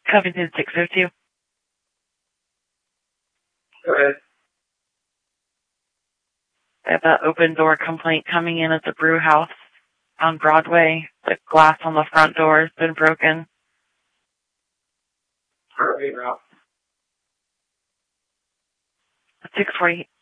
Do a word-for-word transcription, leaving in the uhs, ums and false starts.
Covington six oh two. Go ahead. I have an open door complaint coming in at the brew house on Broadway. The glass on the front door has been broken. Heartbeat route. six forty.